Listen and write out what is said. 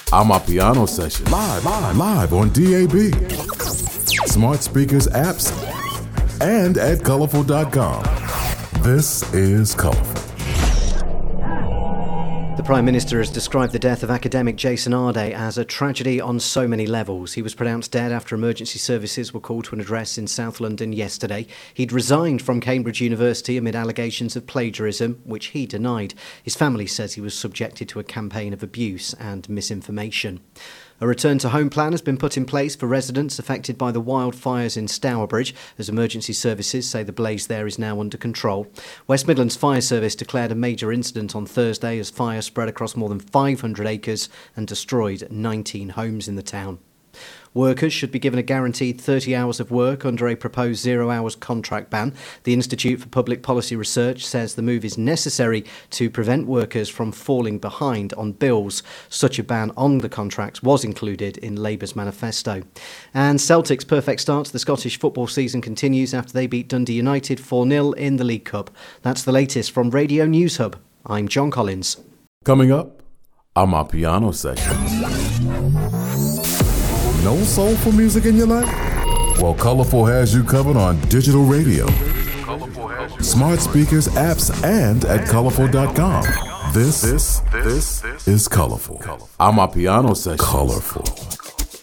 Amapiano Session. Live on DAB. Smart speakers, apps, and at colorful.com. This is Colorful. The Prime Minister has described the death of academic Jason Arde as a tragedy on so many levels. He was pronounced dead after emergency services were called to an address in South London yesterday. He'd resigned from Cambridge University amid allegations of plagiarism, which he denied. His family says he was subjected to a campaign of abuse and misinformation. A return-to-home plan has been put in place for residents affected by the wildfires in Stourbridge, as emergency services say the blaze there is now under control. West Midlands Fire Service declared a major incident on Thursday as fire spread across more than 500 acres and destroyed 19 homes in the town. Workers should be given a guaranteed 30 hours of work under a proposed 0 hours contract ban. The Institute for Public Policy Research says the move is necessary to prevent workers from falling behind on bills. Such a ban on the contracts was included in Labour's manifesto. And Celtic's perfect start to the Scottish football season continues after they beat Dundee United 4-0 in the League Cup. That's the latest from Radio News Hub. I'm John Collins. Coming up, Amapiano Session. No soulful music in your life? Well, Colorful has you covered on digital radio, smart speakers, apps, and at colorful.com. This is Colorful. Amapiano Session. Colorful.